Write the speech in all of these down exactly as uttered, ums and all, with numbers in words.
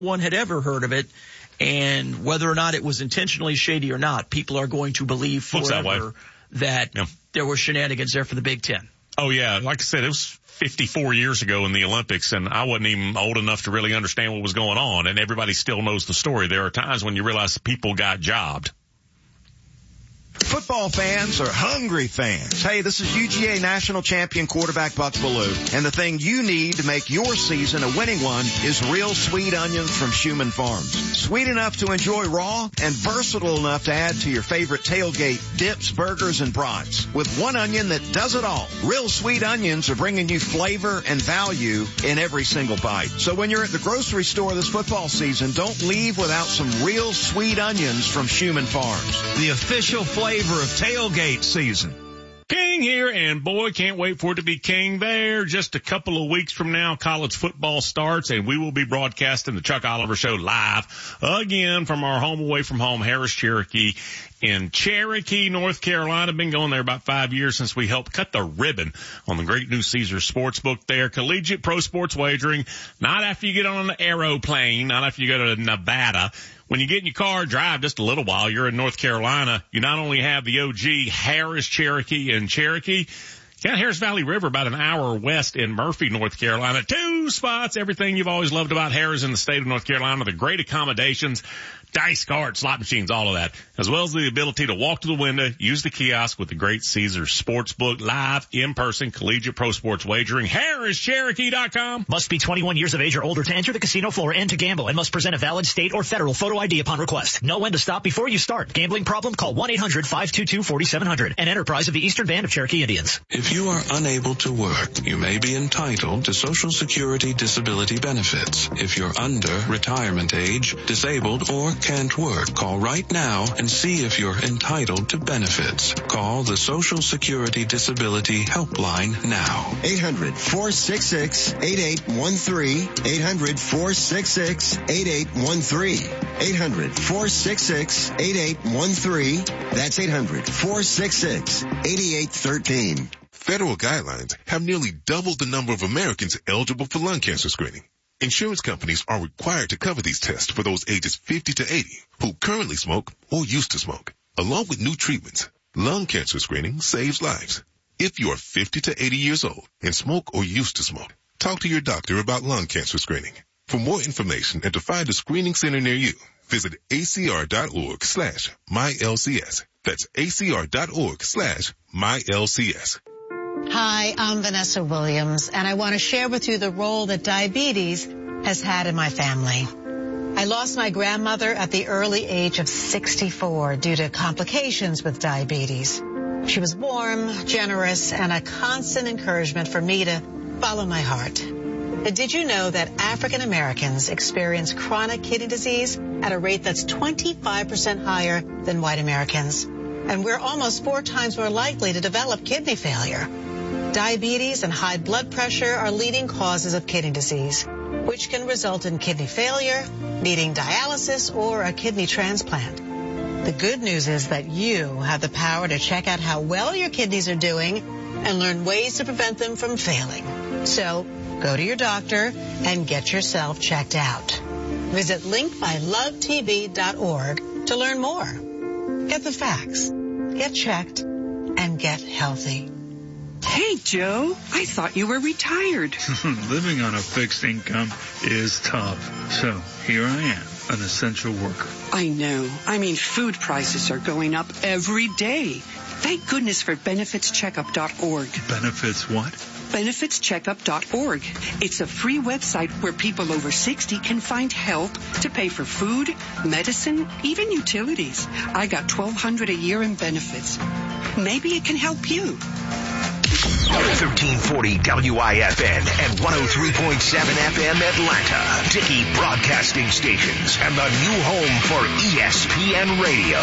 one had ever heard of it. And whether or not it was intentionally shady or not, people are going to believe forever that, that yeah. there were shenanigans there for the Big Ten. Oh, yeah. Like I said, it was fifty-four years ago in the Olympics, and I wasn't even old enough to really understand what was going on, and everybody still knows the story. There are times when you realize people got jobbed. Football fans are hungry fans. Hey, this is U G A national champion quarterback Buck Bellew, and the thing you need to make your season a winning one is real sweet onions from Schumann Farms. Sweet enough to enjoy raw and versatile enough to add to your favorite tailgate dips, burgers, and brats. With one onion that does it all. Real sweet onions are bringing you flavor and value in every single bite. So when you're at the grocery store this football season, don't leave without some real sweet onions from Schumann Farms. The official flavor of tailgate season. King here, and boy, can't wait for it to be King there. Just a couple of weeks from now, college football starts, and we will be broadcasting the Chuck Oliver Show live again from our home away from home, Harris Cherokee in Cherokee, North Carolina. Been going there about five years since we helped cut the ribbon on the great new Caesars Sportsbook there. Collegiate pro sports wagering, not after you get on an aeroplane, not after you go to Nevada. When you get in your car, drive just a little while, you're in North Carolina. You not only have the O G Harris Cherokee in Cherokee, you got Harris Valley River about an hour west in Murphy, North Carolina. Two spots, everything you've always loved about Harris in the state of North Carolina, the great accommodations, dice cards, slot machines, all of that, as well as the ability to walk to the window, use the kiosk with the great Caesars Sportsbook, live, in-person, collegiate pro sports wagering, harris cherokee dot com. Must be twenty-one years of age or older to enter the casino floor and to gamble, and must present a valid state or federal photo I D upon request. Know when to stop before you start. Gambling problem? Call one eight hundred five two two four seven zero zero. An enterprise of the Eastern Band of Cherokee Indians. If you are unable to work, you may be entitled to Social Security disability benefits. If you're under retirement age, disabled, or can't work, call right now and see if you're entitled to benefits. Call the Social Security Disability Helpline now. eight hundred four six six eight eight one three. eight hundred four six six eight eight one three. eight hundred four six six eight eight one three. That's eight hundred four six six eight eight one three. Federal guidelines have nearly doubled the number of Americans eligible for lung cancer screening. Insurance companies are required to cover these tests for those ages fifty to eighty who currently smoke or used to smoke. Along with new treatments, lung cancer screening saves lives. If you are fifty to eighty years old and smoke or used to smoke, talk to your doctor about lung cancer screening. For more information and to find a screening center near you, visit acr.org slash MyLCS. That's acr.org slash MyLCS. Hi, I'm Vanessa Williams, and I want to share with you the role that diabetes has had in my family. I lost my grandmother at the early age of sixty-four due to complications with diabetes. She was warm, generous, and a constant encouragement for me to follow my heart. Did you know that African Americans experience chronic kidney disease at a rate that's twenty-five percent higher than white Americans? And we're almost four times more likely to develop kidney failure. Diabetes and high blood pressure are leading causes of kidney disease, which can result in kidney failure, needing dialysis, or a kidney transplant. The good news is that you have the power to check out how well your kidneys are doing and learn ways to prevent them from failing. So go to your doctor and get yourself checked out. Visit link by love t b dot org to learn more. Get the facts, get checked, and get healthy. Hey, Joe, I thought you were retired. Living on a fixed income is tough. So here I am, an essential worker. I know. I mean, food prices are going up every day. Thank goodness for benefits checkup dot org. Benefits what? benefits checkup dot org. It's a free website where people over sixty can find help to pay for food, medicine, even utilities. I got twelve hundred dollars a year in benefits. Maybe it can help you. thirteen forty W I F N and one oh three point seven F M Atlanta. Dickey Broadcasting Stations and the new home for E S P N Radio.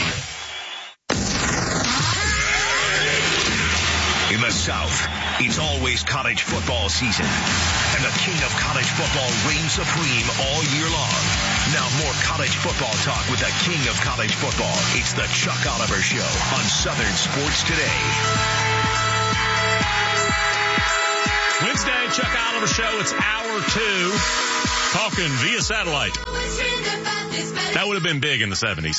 In the South, it's always college football season, and the king of college football reigns supreme all year long. Now more college football talk with the king of college football. It's the Chuck Oliver Show on Southern Sports Today. Wednesday Wednesday, Chuck Oliver Show. It's hour two. Talking via satellite. That would have been big in the seventies.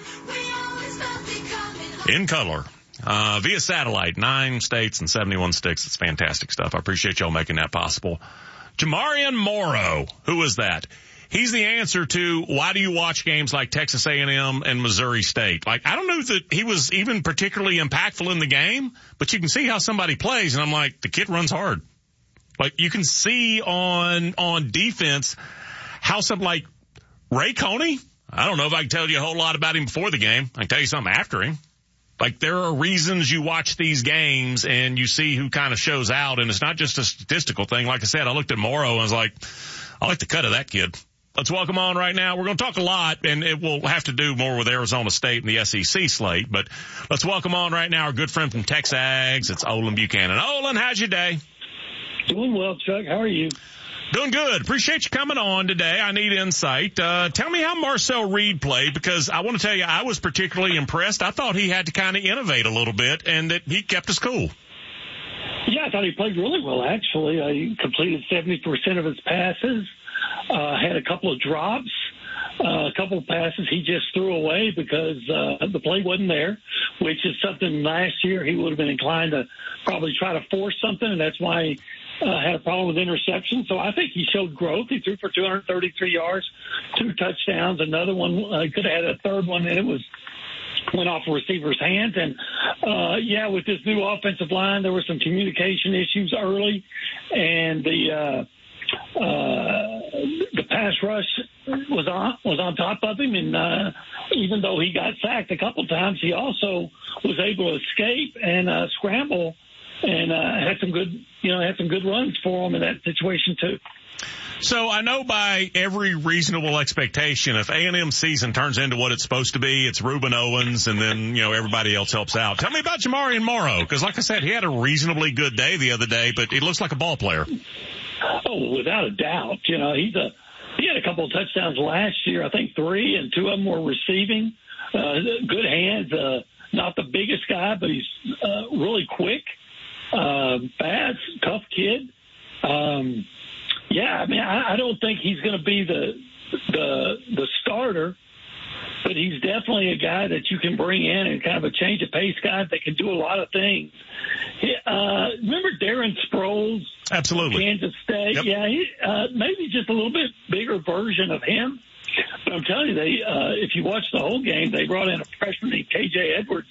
In color. Uh, via satellite, nine states and seventy-one sticks. It's fantastic stuff. I appreciate y'all making that possible. Jamarian Morrow. Who is that? He's the answer to why do you watch games like Texas A and M and Missouri State? Like, I don't know that he was even particularly impactful in the game, but you can see how somebody plays, and I'm like, the kid runs hard. Like, you can see on, on defense how some, like, Ray Coney, I don't know if I can tell you a whole lot about him before the game. I can tell you something after him. Like, there are reasons you watch these games and you see who kind of shows out, and it's not just a statistical thing. Like I said, I looked at Morrow and was like, I like the cut of that kid. Let's welcome on right now. We're going to talk a lot, and it will have to do more with Arizona State and the S E C slate. But let's welcome on right now our good friend from Texags. It's Olin Buchanan. Olin, how's your day? Doing well, Chuck. How are you? Doing good. Appreciate you coming on today. I need insight. Uh, tell me how Marcel Reed played, because I want to tell you, I was particularly impressed. I thought he had to kind of innovate a little bit, and that he kept us cool. Yeah, I thought he played really well, actually. Uh, he completed seventy percent of his passes. Uh, had a couple of drops, uh, a couple of passes he just threw away because uh, the play wasn't there, which is something last year he would have been inclined to probably try to force something, and that's why he uh, had a problem with interception. So I think he showed growth. He threw for two hundred thirty-three yards, two touchdowns. Another one, uh, could have had a third one, and it was went off a receiver's hands. And, uh, yeah, with this new offensive line, there were some communication issues early, and the uh, – Uh, the pass rush was on was on top of him, and uh, even though he got sacked a couple times, he also was able to escape and uh, scramble, and uh, had some good, you know, had some good runs for him in that situation too. So I know by every reasonable expectation, if A and M season turns into what it's supposed to be, it's Reuben Owens, and then, you know, everybody else helps out. Tell me about Jamarian Morrow, because like I said, he had a reasonably good day the other day, but he looks like a ball player. Oh, without a doubt. You know, he's a he had a couple of touchdowns last year. I think three, and two of them were receiving. Uh, good hands. Uh, not the biggest guy, but he's uh, really quick, uh, fast, tough kid. Um, yeah, I mean, I, I don't think he's going to be the the the starter, but he's definitely a guy that you can bring in and kind of a change of pace guy that can do a lot of things. Uh, remember Darren Sproles? Absolutely. Kansas State. Yep. Yeah, he, uh, maybe just a little bit bigger version of him. But I'm telling you, they uh, if you watch the whole game, they brought in a freshman named K J Edwards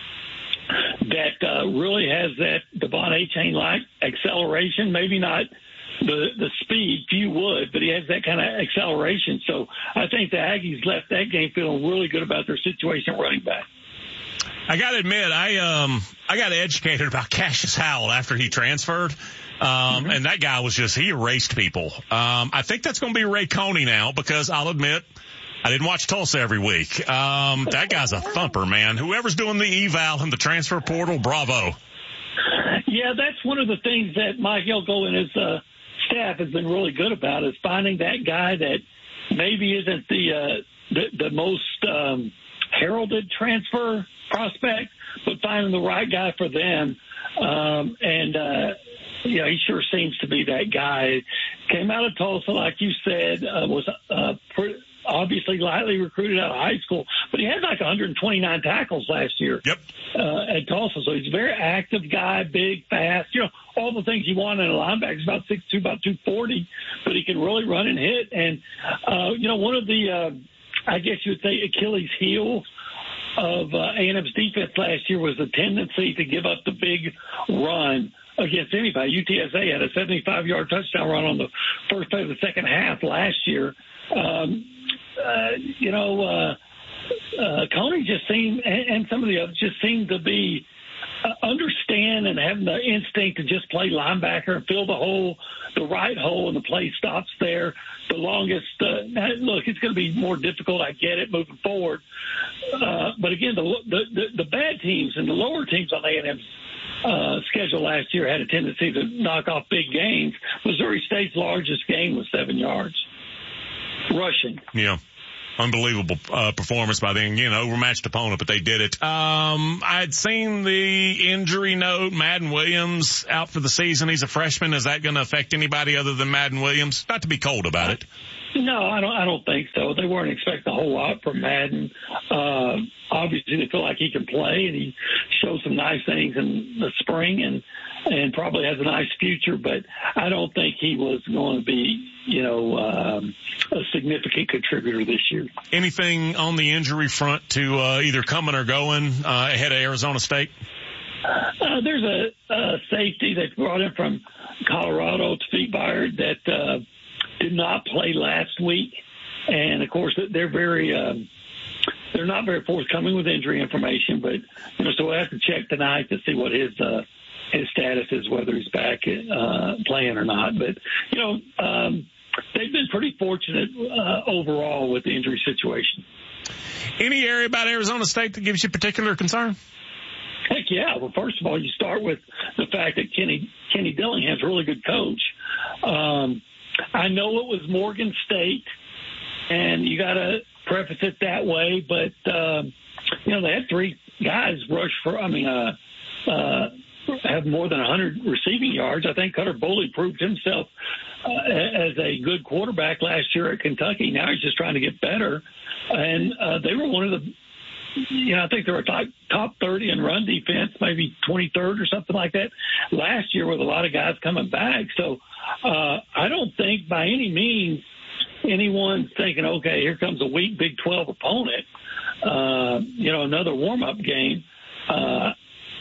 that uh, really has that Devon Achane-like acceleration. Maybe not the the speed, few would, but he has that kind of acceleration. So I think the Aggies left that game feeling really good about their situation at running back. I got to admit, I um I got educated about Cassius Howell after he transferred. Um, mm-hmm. And that guy was just, he erased people. Um, I think that's going to be Ray Coney now, because I'll admit, I didn't watch Tulsa every week. Um, that guy's a thumper, man. Whoever's doing the eval in the transfer portal, bravo. Yeah, that's one of the things that Mike Elko and his uh, staff has been really good about, is finding that guy that maybe isn't the uh, the, the most um, heralded transfer prospect, but finding the right guy for them. Um, and, uh, you know, he sure seems to be that guy. Came out of Tulsa, like you said, uh, was uh, pretty, obviously lightly recruited out of high school, but he had like one hundred twenty-nine tackles last year yep. uh, at Tulsa. So he's a very active guy, big, fast, you know, all the things you want in a linebacker. He's about six two, about two forty, but he can really run and hit. And, uh, you know, one of the, uh, I guess you would say, Achilles heel of uh, A and M's defense last year was the tendency to give up the big run against anybody. U T S A had a seventy-five yard touchdown run on the first play of the second half last year. Um, uh, you know, uh, uh, Coney just seemed, and, and some of the others just seemed to be uh, understand and having the instinct to just play linebacker and fill the hole, the right hole, and the play stops there. The longest, uh, now, look, it's going to be more difficult. I get it moving forward. Uh, but again, the, the, the, the bad teams and the lower teams on A and M's uh, schedule last year had a tendency to knock off big gains. Missouri State's largest gain was seven yards rushing. Yeah. Unbelievable uh, performance by the, you know, overmatched opponent, but they did it. Um, I'd seen the injury note. Madden Williams out for the season. He's a freshman. Is that going to affect anybody other than Madden Williams? Not to be cold about it. No, I don't. I don't think so. They weren't expecting a whole lot from Madden. Uh, obviously, they feel like he can play, and he showed some nice things in the spring, and and probably has a nice future. But I don't think he was going to be, you know, um, a significant contributor this year. Anything on the injury front to uh, either coming or going uh, ahead of Arizona State? Uh, there's a, a safety that brought in from Colorado, Tafik Bayard, that. Uh, did not play last week, and of course they're very um, they're not very forthcoming with injury information, but you know, so we'll have to check tonight to see what his uh, his status is, whether he's back uh, playing or not. But you know, um, they've been pretty fortunate uh, overall with the injury situation. Any area about Arizona State that gives you particular concern? Heck yeah. Well, first of all, you start with the fact that Kenny Kenny Dillingham's a really good coach. Um, I know it was Morgan State, and you got to preface it that way, but, uh, you know, they had three guys rush for, I mean, uh, uh, have more than one hundred receiving yards. I think Cutter Boley proved himself uh, as a good quarterback last year at Kentucky. Now he's just trying to get better. And uh, they were one of the, you know, I think they were top, top thirty in run defense, maybe twenty-third or something like that last year with a lot of guys coming back. So uh, I don't think by any means anyone's thinking, okay, here comes a weak Big twelve opponent, uh, you know, another warm-up game. Uh,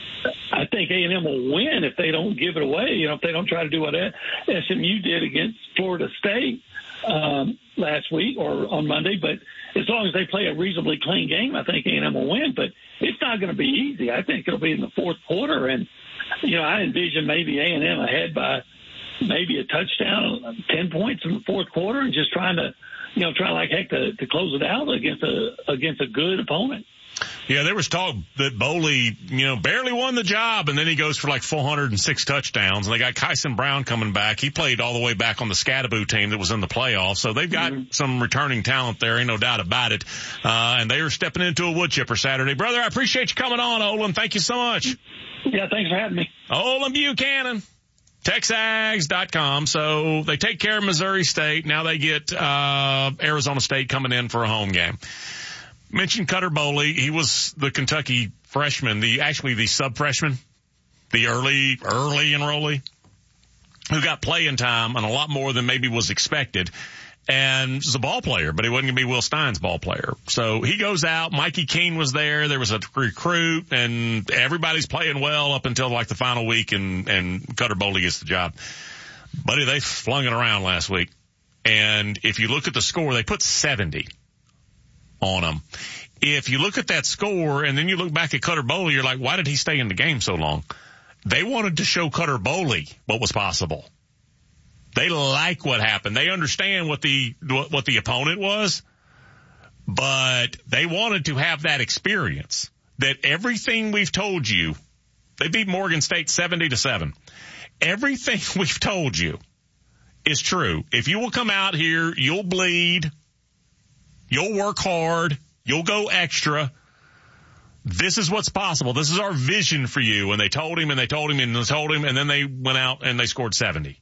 I think A and M will win if they don't give it away, you know, if they don't try to do what S M U did against Florida State um, last week or on Monday. But as long as they play a reasonably clean game, I think A and M will win. But it's not going to be easy. I think it'll be in the fourth quarter. And, you know, I envision maybe A and M ahead by maybe a touchdown, ten points in the fourth quarter, and just trying to, you know, try like heck to, to close it out against a against a good opponent. Yeah, there was talk that Boley, you know, barely won the job, and then he goes for like four hundred six touchdowns. And they got Kyson Brown coming back. He played all the way back on the Scadaboo team that was in the playoffs. So they've got mm-hmm. some returning talent there, ain't no doubt about it. Uh, and they are stepping into a wood chipper Saturday. Brother, I appreciate you coming on, Olin. Thank you so much. Yeah, thanks for having me. Olin Buchanan. Texags dot com. So they take care of Missouri State. Now they get uh Arizona State coming in for a home game. Mentioned Cutter Boley. He was the Kentucky freshman, the actually the sub-freshman, the early, early enrollee, who got playing time and a lot more than maybe was expected. And was a ball player, but he wasn't going to be Will Stein's ball player. So he goes out. Mikey Keene was there. There was a recruit, and everybody's playing well up until like the final week, and, and Cutter Boley gets the job. Buddy, they flung it around last week. And if you look at the score, they put seventy on them. If you look at that score and then you look back at Cutter Boley, you're like, why did he stay in the game so long? They wanted to show Cutter Boley what was possible. They like what happened. They understand what the what the opponent was, but they wanted to have that experience. That everything we've told you, they beat Morgan State seventy to seven. Everything we've told you is true. If you will come out here, you'll bleed, you'll work hard, you'll go extra. This is what's possible. This is our vision for you. And they told him and they told him and they told him, and then they went out and they scored seventy.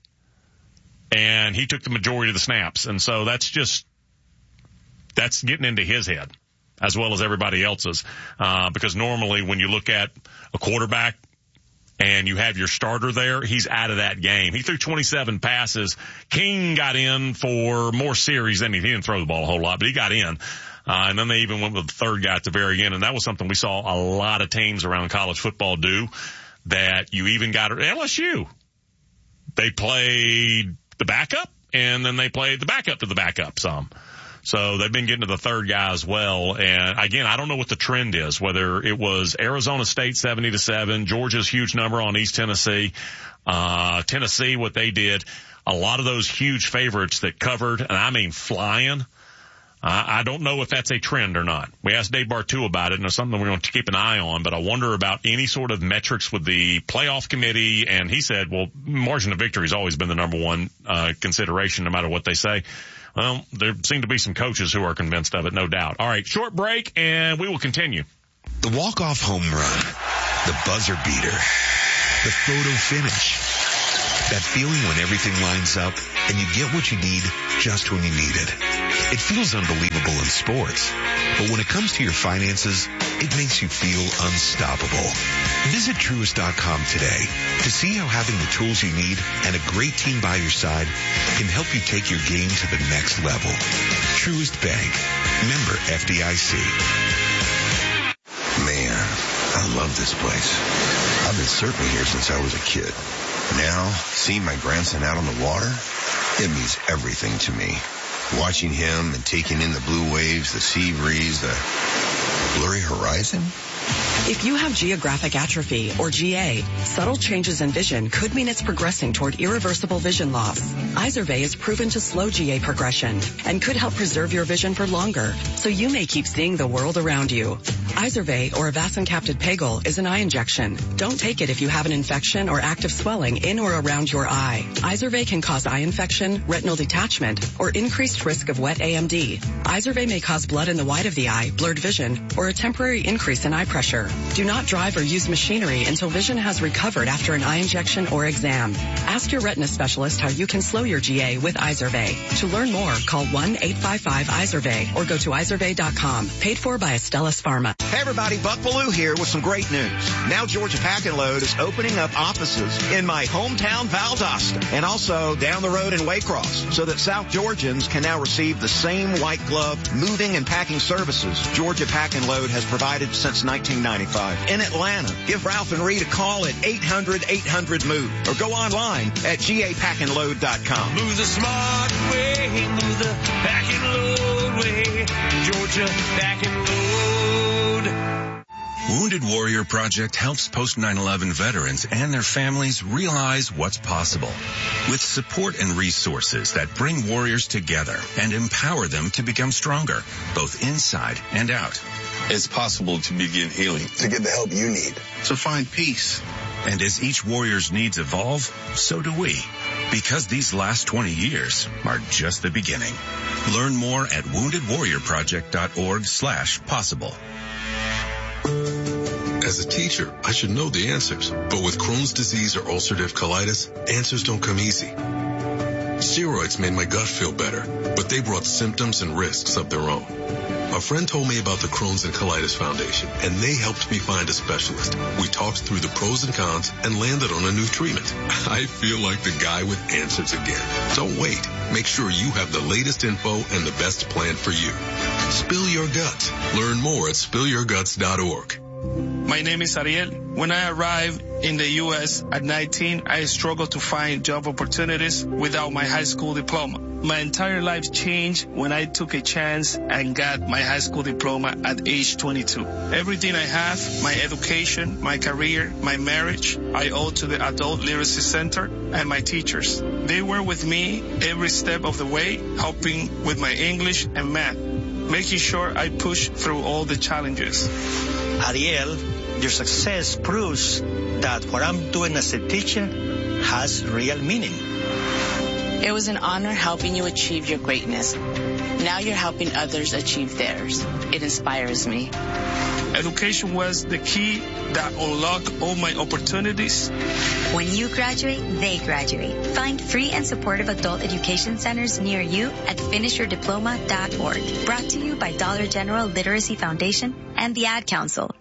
And he took the majority of the snaps. And so that's just, that's getting into his head as well as everybody else's. Uh, because normally when you look at a quarterback and you have your starter there, he's out of that game. He threw twenty-seven passes. King got in for more series than he, he didn't throw the ball a whole lot, but he got in. Uh, and then they even went with the third guy at the very end. And that was something we saw a lot of teams around college football do, that you even got L S U. They played the backup, and then they played the backup to the backup some. So they've been getting to the third guy as well. And again, I don't know what the trend is, whether it was Arizona State seventy to seven, Georgia's huge number on East Tennessee, uh, Tennessee, what they did, a lot of those huge favorites that covered, and I mean flying. Uh, I don't know if that's a trend or not. We asked Dave Bartu about it, and it's something we're going to keep an eye on, but I wonder about any sort of metrics with the playoff committee. And he said, well, margin of victory has always been the number one uh, consideration, no matter what they say. Well, there seem to be some coaches who are convinced of it, no doubt. All right, short break, and we will continue. The walk-off home run, the buzzer beater, the photo finish. That feeling when everything lines up and you get what you need just when you need it. It feels unbelievable in sports, but when it comes to your finances, it makes you feel unstoppable. Visit Truist dot com today to see how having the tools you need and a great team by your side can help you take your game to the next level. Truist Bank. Member F D I C. Man, I love this place. I've been surfing here since I was a kid. Now, seeing my grandson out on the water, it means everything to me. Watching him and taking in the blue waves, the sea breeze, the blurry horizon. If you have geographic atrophy, or G A, subtle changes in vision could mean it's progressing toward irreversible vision loss. Izervay is proven to slow G A progression and could help preserve your vision for longer, so you may keep seeing the world around you. Izervay, or avacincaptad pegol, is an eye injection. Don't take it if you have an infection or active swelling in or around your eye. Izervay can cause eye infection, retinal detachment, or increased risk of wet A M D. Izervay may cause blood in the white of the eye, blurred vision, or a temporary increase in eye pressure. Do not drive or use machinery until vision has recovered after an eye injection or exam. Ask your retina specialist how you can slow your G A with Izervay. To learn more, call one eight five five Izervay or go to izervay dot com. Paid for by Astellas Pharma. Hey everybody, Buck Bellew here with some great news. Now Georgia Pack and Load is opening up offices in my hometown Valdosta and also down the road in Waycross so that South Georgians can now receive the same white glove moving and packing services Georgia Pack and Load has provided since nineteen ninety-five. In Atlanta, give Ralph and Reed a call at eight hundred eight hundred move or go online at G A pack and load dot com. Move the smart way, move the pack and load way, Georgia Pack and Load. Wounded Warrior Project helps post nine eleven veterans and their families realize what's possible. With support and resources that bring warriors together and empower them to become stronger, both inside and out. It's possible to begin healing, to get the help you need, to find peace. And as each warrior's needs evolve, so do we. Because these last twenty years are just the beginning. Learn more at wounded warrior project dot org slash possible. As a teacher, I should know the answers, but with Crohn's disease or ulcerative colitis, answers don't come easy. Steroids made my gut feel better, but they brought symptoms and risks of their own. A friend told me about the Crohn's and Colitis Foundation, and they helped me find a specialist. We talked through the pros and cons and landed on a new treatment. I feel like the guy with answers again. Don't wait. Make sure you have the latest info and the best plan for you. Spill your guts. Learn more at spill your guts dot org. My name is Ariel. When I arrived in the U S at nineteen, I struggled to find job opportunities without my high school diploma. My entire life changed when I took a chance and got my high school diploma at age twenty-two. Everything I have, my education, my career, my marriage, I owe to the Adult Literacy Center and my teachers. They were with me every step of the way, helping with my English and math, making sure I push through all the challenges. Ariel, your success proves that what I'm doing as a teacher has real meaning. It was an honor helping you achieve your greatness. Now you're helping others achieve theirs. It inspires me. Education was the key that unlocked all my opportunities. When you graduate, they graduate. Find free and supportive adult education centers near you at finish your diploma dot org. Brought to you by Dollar General Literacy Foundation and the Ad Council.